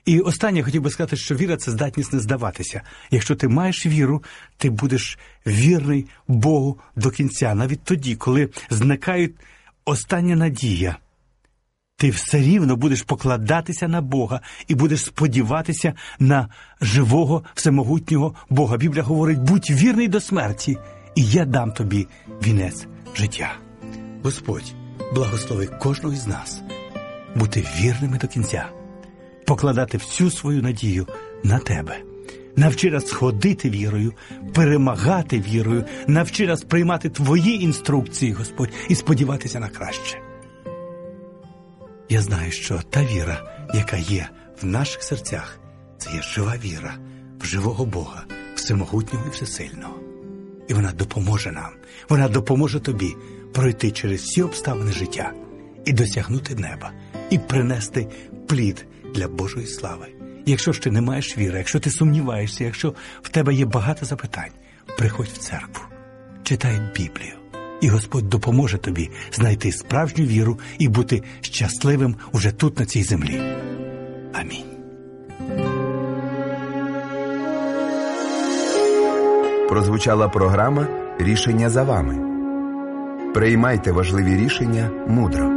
І останнє хотів би сказати, що віра – це здатність не здаватися. Якщо ти маєш віру, ти будеш вірний Богу до кінця. Навіть тоді, коли зникає остання надія, ти все рівно будеш покладатися на Бога і будеш сподіватися на живого, всемогутнього Бога. Біблія говорить: будь вірний до смерті, і я дам тобі вінець життя. Господь благословить кожного із нас бути вірними до кінця, покладати всю свою надію на Тебе. Навчи нас ходити вірою, перемагати вірою, навчи нас приймати Твої інструкції, Господь, і сподіватися на краще. Я знаю, що та віра, яка є в наших серцях, це є жива віра в живого Бога, всемогутнього і всесильного. І вона допоможе нам, вона допоможе тобі пройти через всі обставини життя і досягнути неба, і принести плід для Божої слави. Якщо ж ти не маєш віри, якщо ти сумніваєшся, якщо в тебе є багато запитань, приходь в церкву, читай Біблію, і Господь допоможе тобі знайти справжню віру і бути щасливим уже тут, на цій землі. Амінь. Прозвучала програма «Рішення за вами». Приймайте важливі рішення мудро.